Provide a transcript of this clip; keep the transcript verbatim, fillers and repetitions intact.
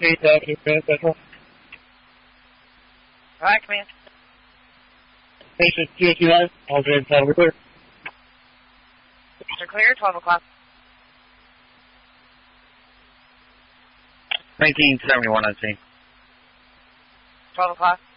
eight Avenue, Grand Central. Alright, command. Station two eighty-nine, all drains out of the clear. They're clear, twelve o'clock. nineteen seventy-one on scene. twelve o'clock.